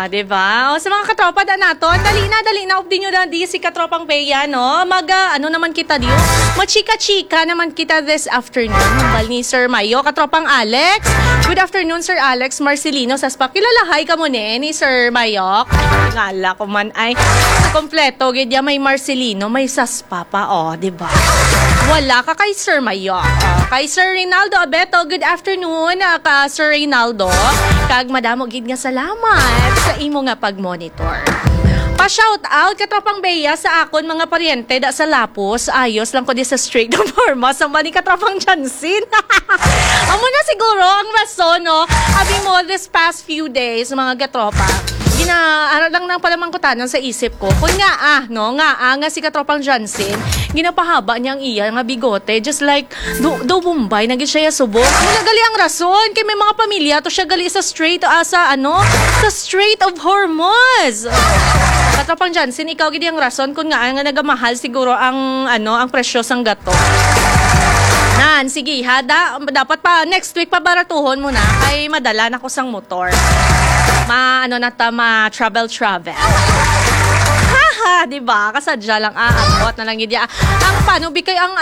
Diba? O, sa mga katropa da naton, dali na, update nyo na di si Katropang Bea, no? Ano naman kita diyo? Machika-chika naman kita this afternoon. Mambal ni Sir Mayo, Katropang Alex. Good afternoon, Sir Alex Marcelino. Saspa, kilalahay ka mo ni Sir Mayok. Ngala ko man ay kompleto, gidya may Marcelino, may Saspa pa, diba? Wala ka kay Sir Mayok. Kay Sir Reynaldo Abeto, good afternoon, ka Sir Reynaldo. Kag madamo gid nga salamat sa imo nga pag-monitor. Pa-shout out Katropang Bea sa akon mga paryente da sa Lapos. Ayos lang ko di sa Strait of Hormuz ang bani Katropang Jansin. Amo na siguro ang rason, no? Abi mo this past few days mga katropa. Lang nang palamangkutanan sa isip ko. Kung nga si Katropang Jansin, ginapahaba niyang iya nga bigote. Just like, do Bombay, naging siya subok. Ano nagali ang rason? Kaya may mga pamilya to siya gali sa Strait of Hormuz. Katropang Jansin, ikaw gidi ang rason kung nga nagamahal siguro ang presyo sang gato. Sige dapat pa next week pabaratuhon mo na kay madala na ko sang motor. Travel. Haha, diba? Kasadya lang aabot na lang gidya. Ang paano bikay ang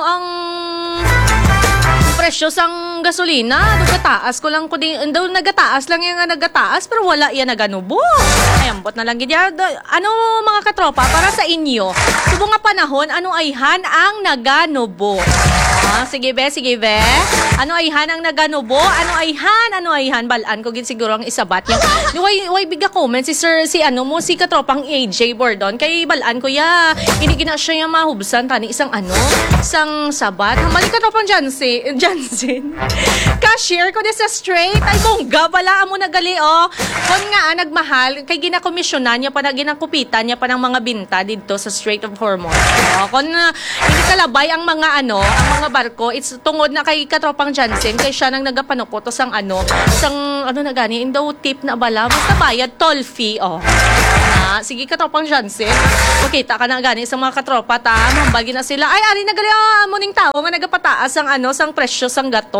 presyo sang gasolina, nagataas ko lang ko din, daw nagataas lang yung nagataas pero wala yan naganubo. Ay, ambot na lang gidya. Mga katropa, para sa inyo, subong nga panahon, ayhan ang naganubo? Sige be. Ano ayhan ang naganubo? Ano ayhan? Balaan ko gid siguro ang isabat niya. Way biga comment si Katropang AJ Bordon. Kay balaan ko hindi gina siya yung mahubsan tani isang sabat. Mali Katropang Jansin. Cashier ko sa Strait. Ay bongga pala amo nagali Kon nga nagmahal kay ginakomisyonan niya pa ginakupitan niya pa ng mga binta dito sa Strait of Hormuz. Kon hindi kalabay ang mga mga barko, it's tungod na kay Katropang Jansin kay siya nang nagapanukoto sang na gani daw tip na bala basta bayad toll fee sige Katropang Jansin, makita ka na gani sa mga katropa mambagi na sila ay ari nagali muning tao nga nagapataas sang presyo sang gato.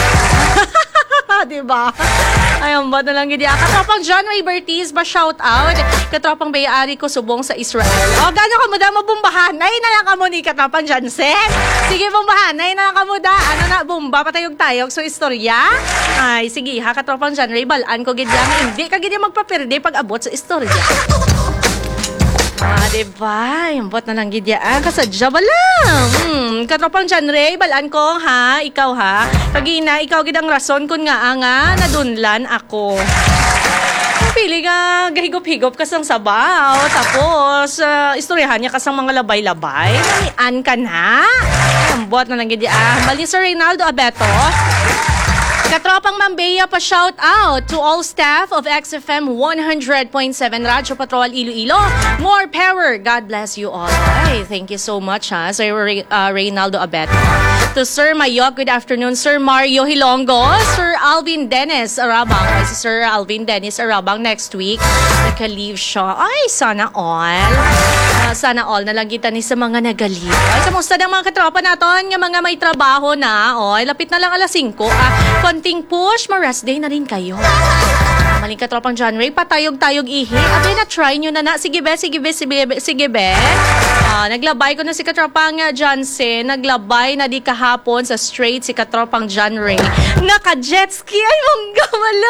Diba? Ayun ba na lang gidi. Katropang John Ray Bertiz ba shout out? Katropang Bea ari ko subong sa Israel. Gano'n ka mo da mabumbahanay na lang ka mo ni Katropang Jansen. Sige bumbahanay na lang ka mo da. Bumba patayog-tayog so istorya. Ay sige Katropang John Ray balaan ko gidi hindi ka gidi magpapirde pag abot sa istorya. Diba? Yung bot na lang gidyaan. Kasadya ba lang? Katropang John Ray, balaan ko, ikaw Pag-ina, ikaw gidang rason kung nga nadunlan ako. Pili nga, gahigop-higop ka sang sabaw. Tapos, istoryahan niya ka sang mga labay-labay. Namian ka na. Yung bot na lang gidyaan. Mali Sir Reynaldo Abeto. Katropang Mambea pa shout out to all staff of XFM 100.7 Radyo Patrol Iloilo. More power. God bless you all. Ay, thank you so much Sir Reynaldo Abeto. To Sir Mayok, good afternoon. Sir Mario Hilongo, Sir Alvin Dennis Arabang. Ay, si Sir Alvin Dennis Arabang next week. Naka-leave siya. Ay, sana all. Sana all na lang kita ni sa mga nagaliw. Ay, kamusta ng mga katropa naton? Nga mga may trabaho na. Lapit na lang alas 5. Konting push, ma-rest day na rin kayo. Maling Katropang John Ray, patayog-tayog ihi. Abay na, try nyo na. Sige be. Naglabay ko na si Katropang Johnson. Naglabay na di kahapon sa Strait si Katropang John Ray. Naka-jetski. Ay, mongga wala.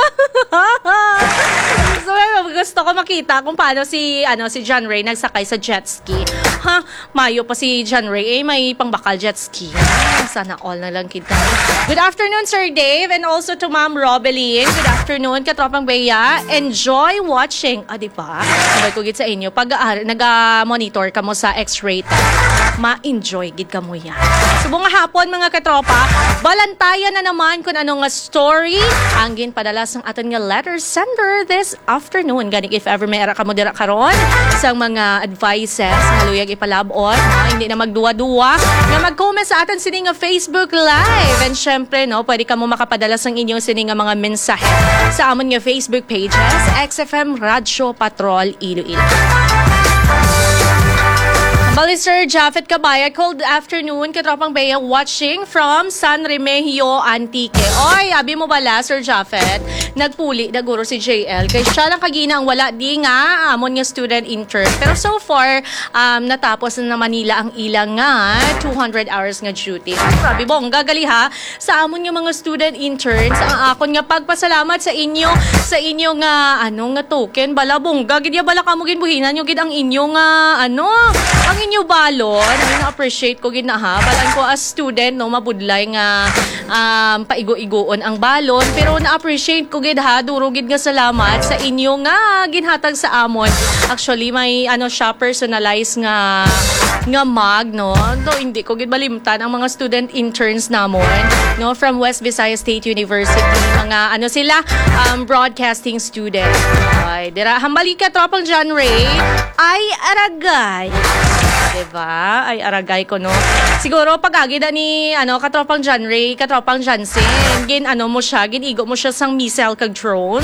So, gusto ko makita kung paano si John Ray nagsakay sa jetski. Mayo pa si John Ray. May pangbakal jetski. Sana all na lang kita. Good afternoon, Sir Dave, and also to Ma'am Robeline. Good afternoon, Katropang Bea. Enjoy watching. Diba? Sabay ko gid sa inyo. Pag nag-monitor ka mo sa X-ray, ma-enjoy gid ka mo yan. Subong nga hapon, mga katropa, balantayan na naman kung anong story ang ginpadala sang aton nga letter sender this afternoon. Ganik if ever may era ka mo dira karon sa mga advices nga luyag ipalabot, hindi na magduwa-duwa, nga mag-comment sa aton sini nga Facebook Live. And syempre, pwede ka mo makapadala sang inyong sini nga mga mensahe sa amon nga Facebook pages, XFM Radyo Patrol Iloilo. Bali Sir Japheth Cabaya, cold afternoon, katropang Bea, watching from San Remigio Antique. Oy, abi mo bala, Sir Japheth, nagpuli na guro si JL. Kaya siya lang kagina ang wala di nga, amon nga student intern. Pero so far, natapos na Manila ang ilang nga 200 hours nga duty. Grabe bongga, gali ha, sa amon nga mga student interns, ang akon nga pagpasalamat sa inyo nga, nga token, bala bongga, gid ya bala kamo ginbuhinan nyo gid ang inyo nga, ang inyo balon, na-appreciate ko gid na ha. Balan ko as student, no, mabudlay nga paigo-igoon ang balon. Pero na-appreciate ko gid ha, duro gid nga salamat sa inyo nga ginhatag sa amon. Actually, may siya personalized nga mug, no. Do hindi ko gid malimtan ang mga student interns namon, no, from West Visayas State University. Mga sila, broadcasting student. Ay, dira hambali ka tropang John Ray. Ay aragay. Diba? Ay, aragay ko, no? Siguro, pag-agida ni, katropang John Ray, katropang Jansen, ginigo mo siya sang missile kag drone.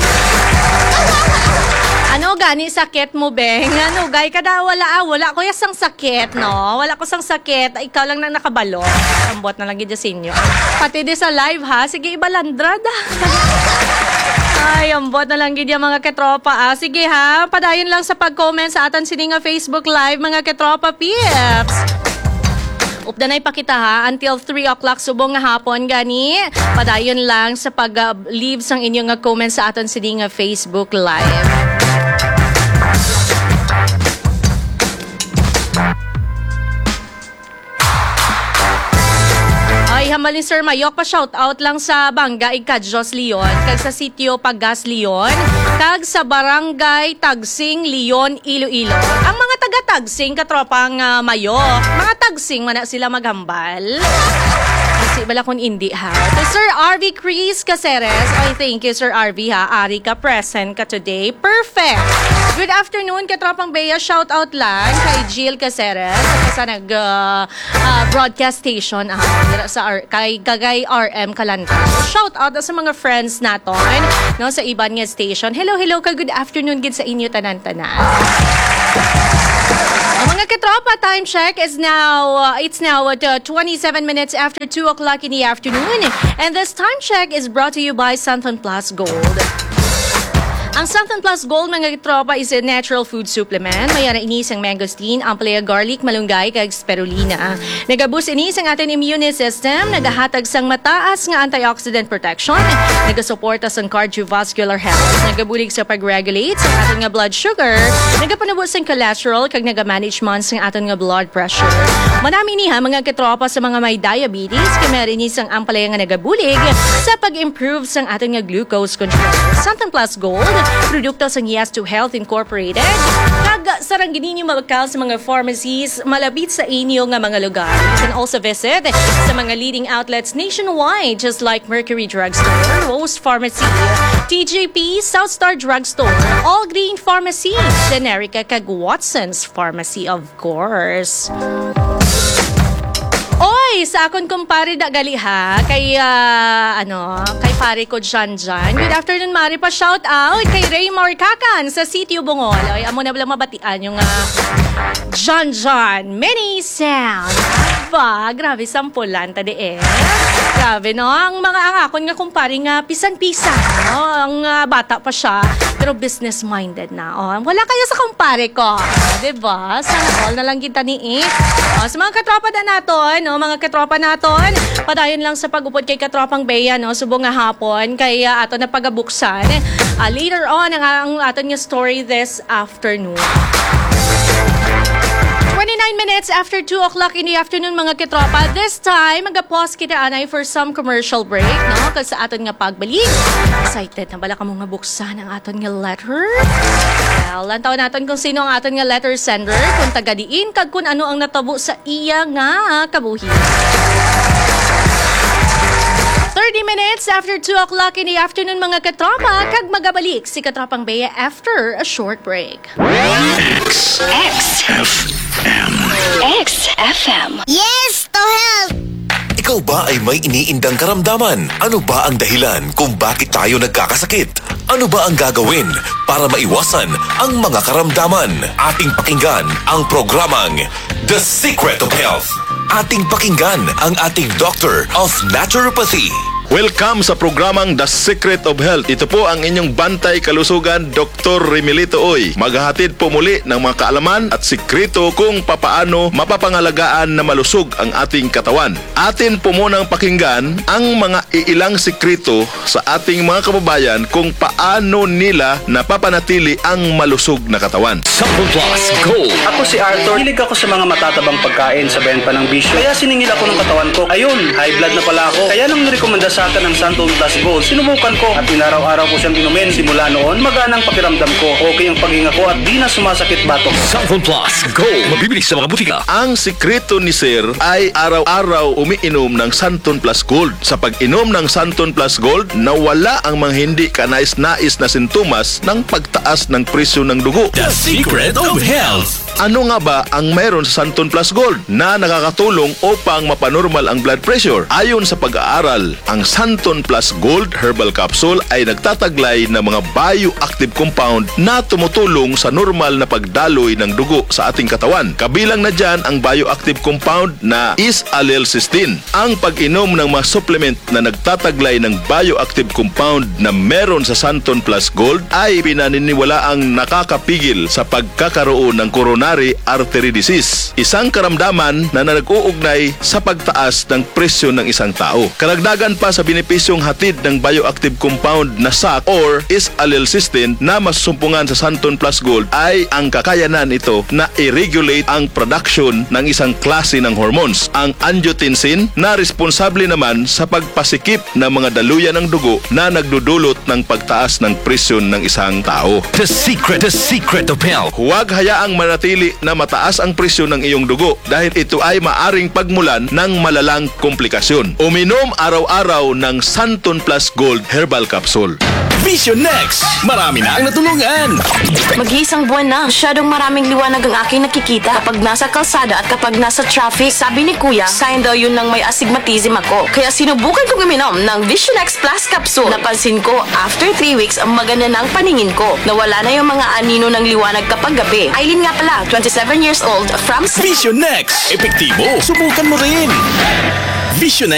Gani, sakit mo, Beng? Gay ka da, wala ko sang sakit, no? Wala ko sang sakit, ikaw lang nang nakabalo. Ambot na lang gid sa inyo. Pati di sa live, ha? Sige, ibalandrad, Ay, ambot na lang gid yung mga katropa. Sige ha, padayon lang sa pag-comment sa atan sini nga Facebook Live, mga katropa peeps. Updanay pa kita ha, until 3 o'clock subong nga hapon gani. Padayon lang sa pag-leave sang inyong nga comment sa atan sini nga Facebook Live. Ay, hamalin Sir Mayok, pa shout out lang sa Bangga Ikadjos Leon, kag sa sitio Paggas Leon, kag sa barangay Tagsing Leon, Iloilo. Ang mga taga-Tagsing, katropang Mayok, mga Tagsing man na sila maghambal. Kasi bala kung hindi ha. To Sir RV Chris Caceres, ay thank you Sir RV ha. Ari ka present ka today. Perfect. Good afternoon katropang Bea. Shout out lang kay Jill Caceres sa broadcast station kay Gagay RM Kalanta. Shout out sa mga friends naton, no, sa iban nga station. Hello ka, good afternoon gid sa inyo tanan-tanan. Mga katropa, time check is now, it's now 27 minutes after 2 o'clock in the afternoon. And this time check is brought to you by Santon Plus Gold. Ang Santon Plus Gold, mga katropa, is a natural food supplement. May inis ang mangosteen, ampalaya garlic, malunggay, kag spirulina. Nagaboost inis ang ating immune system, nagahatag sang mataas nga antioxidant protection, nagasuporta sang cardiovascular health, nagabulig sa pag-regulate sa ating nga blood sugar, nagapanabot sang cholesterol, kag nagamanagement sang ating nga blood pressure. Manami niha, mga katropa, sa mga may diabetes, kay meron inis ang ampalaya nga nagabulig sa pag-improve sang ating nga glucose control. Santon Plus Gold, produkto sa Yes to Health Incorporated. Kag sarang gininyo mabakal sa mga pharmacies malapit sa inyo nga mga lugar. You can also visit sa mga leading outlets nationwide, just like Mercury Drugstore, Rose Pharmacy, TJP, South Star Drugstore, All Green Pharmacy, Generica, kag Watson's Pharmacy, of course. Oy, sa akon kumpare da gali ha, kay kay pare ko Jan. Good afternoon, Mari, pa shout out kay Raymar Kakan sa Sitio Bungol. Oy, amo na bala mabatian yung Jan mini sound. Ba, grabe sampulan ta de Grabe no, ang akon nga kumpare nga pisan-pisan, no, ang bata pa siya pero business-minded na. Wala kayo sa kumpare ko, 'di ba? Sana all na lang kita ni sa mga katropa na naton, no, mga katropa naton, padayon lang sa pag-upod kay katropang Bea, no, subong nga hapon kay ato na pagabuksan. Later on ang aton nga story this afternoon. 29 minutes after 2 o'clock in the afternoon, mga katropa. This time, mag-pause kita anay for some commercial break, no? Kasi sa aton nga pagbalik, excited na bala ka mong buksan ang aton nga letter? Well, lantaw natin kung sino ang aton nga letter sender, kung tagadiin, kag kung ano ang natabo sa iya nga kabuhi. 30 minutes after 2 o'clock in the afternoon, mga katropa, kag magabalik si Katropang Bea after a short break. XFM. Yes, to help! Ikaw ba ay may iniindang karamdaman? Ano ba ang dahilan kung bakit tayo nagkakasakit? Ano ba ang gagawin para maiwasan ang mga karamdaman? Ating pakinggan ang programang The Secret of Health. Ating pakinggan ang ating Doctor of Naturopathy. Welcome sa programang The Secret of Health. Ito po ang inyong bantay kalusugan, Dr. Remilito Oy. Maghahatid po muli ng mga kaalaman at sikreto kung papaano mapapangalagaan na malusog ang ating katawan. Atin po munang pakinggan ang mga iilang sikreto sa ating mga kababayan kung paano nila napapanatili ang malusog na katawan. Sample Plus Gold. Ako si Arthur. Hilig ako sa mga matatabang pagkain sa benta ng bisyo. Kaya siningil ako ng katawan ko. Ayun, high blood na pala ako. Kaya nang nirekomenda sa akin ng Santon Plus Gold, sinubukan ko at inaraw-araw ko siyang inumin. Simula noon, maganang pakiramdam ko. Okay ang paghinga ko at di na sumasakit batok. Sample Plus Gold. Mabibili sa mga butika. Ang sikreto ni Sir ay araw-araw umiinom ng Santon Plus Gold. Sa pag-inom ng Santon Plus Gold, nawala ang mga hindi kanais-nais na sintomas ng pagtaas ng presyo ng dugo. The Secret of Health. Ano nga ba ang mayroon sa Santon Plus Gold na nakakatulong upang mapanormal ang blood pressure? Ayon sa pag-aaral, ang Santon Plus Gold Herbal Capsule ay nagtataglay ng mga bioactive compound na tumutulong sa normal na pagdaloy ng dugo sa ating katawan. Kabilang na dyan ang bioactive compound na is-allelcysteine. Ang pag-inom ng mga supplement na nagtataglay ng bioactive compound na meron sa Santon Plus Gold ay pinaniniwalaang nakakapigil sa pagkakaroon ng coronary artery disease, isang karamdaman na nag-uugnay sa pagtaas ng presyo ng isang tao. Karagdagan pa sa benepisyong hatid ng bioactive compound na SAC or is-allelcysteine na masusumpungan sa Santon Plus Gold ay ang kakayanan ito na i-regulate ang production ng isang klase ng hormones, ang angiotensin, na responsable naman sa pagpasikip ng mga daluyan ng dugo na nagdudulot ng pagtaas ng presyon ng isang tao. The Secret of Health. Huwag hayaang manatili na mataas ang presyon ng iyong dugo dahil ito ay maaring pagmulan ng malalang komplikasyon. Uminom araw-araw ng Santon Plus Gold Herbal Capsule. Vision Next. Marami na ang natulungan. Mag-iisang buwan na, masyadong maraming liwanag ang aking nakikita kapag nasa kalsada at kapag nasa traffic. Sabi ni Kuya, sign daw yun ng may astigmatism ako. Kaya sinubukan kong uminom ng Vision X Plus Capsule. Napansin ko, after 3 weeks, ang maganda na ang paningin ko. Nawala na yung mga anino ng liwanag kapag gabi. Aileen nga pala, 27 years old, from... Vision Next. Epektibo. Subukan mo rin. Vision